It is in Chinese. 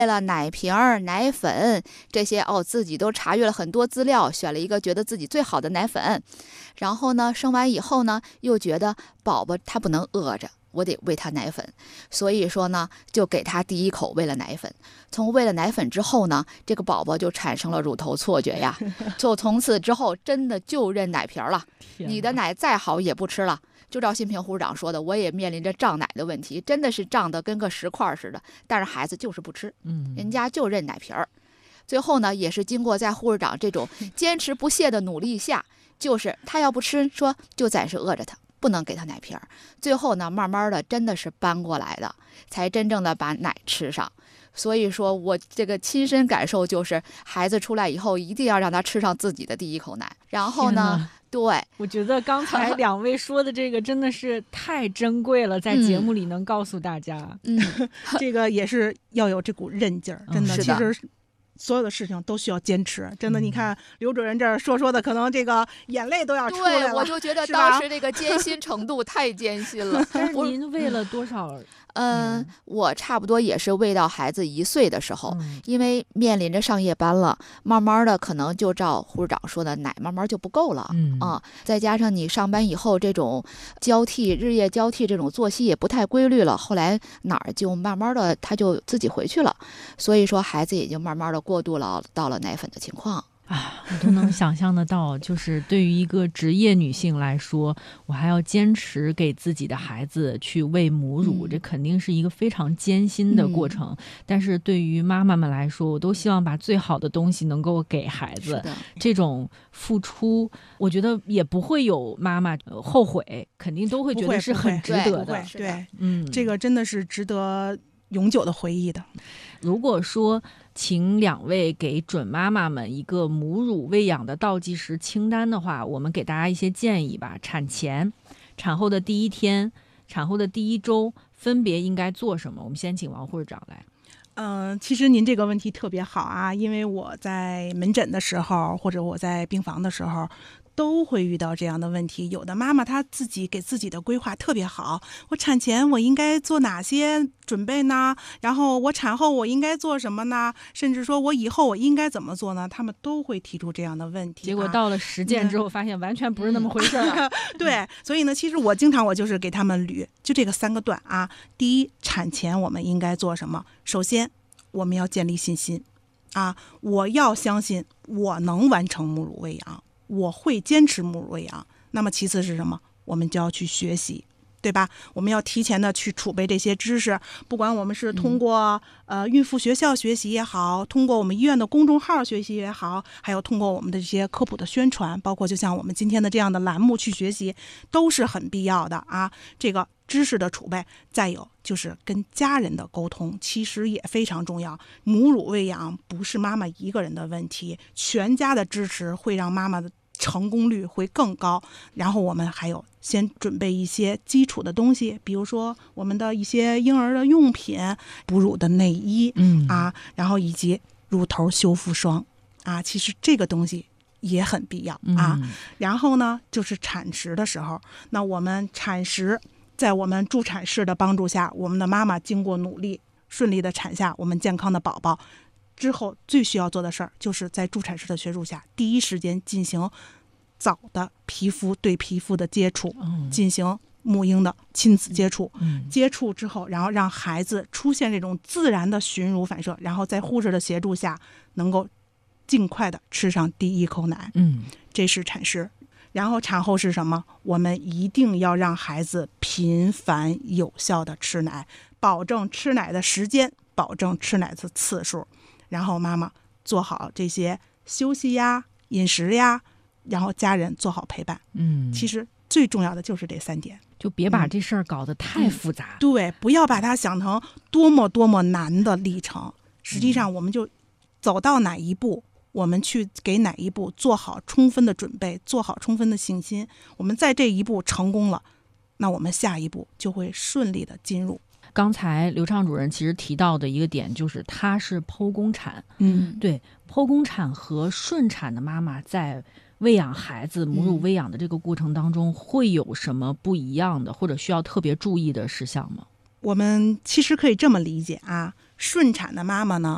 为了奶瓶、奶粉这些自己都查阅了很多资料，选了一个觉得自己最好的奶粉。然后呢，生完以后呢，又觉得宝宝他不能饿着，我得喂他奶粉，所以说呢，就给他第一口喂了奶粉。从喂了奶粉之后呢，这个宝宝就产生了乳头错觉呀，就从此之后真的就认奶瓶了，你的奶再好也不吃了。就照新平护士长说的，我也面临着胀奶的问题，真的是胀得跟个石块似的，但是孩子就是不吃，人家就认奶瓶儿。最后呢，也是经过在护士长这种坚持不懈的努力下，就是他要不吃，说就暂时饿着他，不能给他奶瓶儿。最后呢，慢慢的真的是搬过来的，才真正的把奶吃上。所以说我这个亲身感受就是，孩子出来以后一定要让他吃上自己的第一口奶。然后呢，对， 我觉得刚才两位说的这个真的是太珍贵了，在节目里能告诉大家， 这个也是要有这股韧劲儿，真的，其实所有的事情都需要坚持，真的。你看刘主任这儿说的，可能这个眼泪都要出来了。 对，我就觉得当时这个艰辛程度太艰辛了。 但是您喂了多少？ 我差不多也是喂到孩子1岁的时候，因为面临着上夜班了，慢慢的可能就照护士长说的，奶慢慢就不够了再加上你上班以后这种日夜交替这种作息也不太规律了，后来哪儿就慢慢的他就自己回去了，所以说孩子也就慢慢的过渡了到了奶粉的情况。 我都能想象得到，就是对于一个职业女性来说，我还要坚持给自己的孩子去喂母乳，这肯定是一个非常艰辛的过程。但是对于妈妈们来说，我都希望把最好的东西能够给孩子。这种付出，我觉得也不会有妈妈后悔，肯定都会觉得是很值得的。 对，这个真的是值得永久的回忆的。 如果说请两位给准妈妈们一个母乳喂养的倒计时清单的话，我们给大家一些建议吧。产前、产后的第1天、产后的第1周分别应该做什么？我们先请王护士长来。 其实您这个问题特别好啊，因为我在门诊的时候，或者我在病房的时候，都会遇到这样的问题。有的妈妈她自己给自己的规划特别好，我产前我应该做哪些准备呢？然后我产后我应该做什么呢？甚至说我以后我应该怎么做呢？他们都会提出这样的问题。 结果到了实践之后，发现完全不是那么回事了。 对，所以呢，其实我经常就是给他们捋，就这个3个段啊。第一，产前我们应该做什么？首先，我们要建立信心啊，我要相信我能完成母乳喂养。我会坚持母乳喂养。那么其次是什么？我们就要去学习，对吧？我们要提前的去储备这些知识，不管我们是通过孕妇学校学习也好，通过我们医院的公众号学习也好，还有通过我们的这些科普的宣传，包括就像我们今天的这样的栏目去学习，都是很必要的啊。这个知识的储备，再有就是跟家人的沟通，其实也非常重要。母乳喂养不是妈妈一个人的问题，全家的支持会让妈妈的成功率会更高。然后我们还有先准备一些基础的东西，比如说我们的一些婴儿的用品，哺乳的内衣然后以及乳头修复霜其实这个东西也很必要然后呢，就是产时的时候，那我们产时在我们助产士的帮助下，我们的妈妈经过努力顺利的产下我们健康的宝宝之后，最需要做的事儿就是在助产士的协助下，第一时间进行早的皮肤对皮肤的接触，进行母婴的亲子接触，接触之后，然后让孩子出现这种自然的寻乳反射，然后在护士的协助下，能够尽快的吃上第一口奶。这是产时。然后产后是什么？我们一定要让孩子频繁有效的吃奶，保证吃奶的时间，保证吃奶的次数。然后妈妈做好这些休息呀、饮食呀，然后家人做好陪伴。其实最重要的就是这3点， 就别把这事儿搞得太复杂。 对，不要把它想成多么多么难的历程。实际上，我们就走到哪一步，我们去给哪一步做好充分的准备，做好充分的信心。我们在这一步成功了，那我们下一步就会顺利的进入。 刚才刘畅主任其实提到的一个点就是他是剖宫产，对，剖宫产和顺产的妈妈在喂养孩子母乳喂养的这个过程当中会有什么不一样的或者需要特别注意的事项吗？ 我们其实可以这么理解啊，顺产的妈妈呢，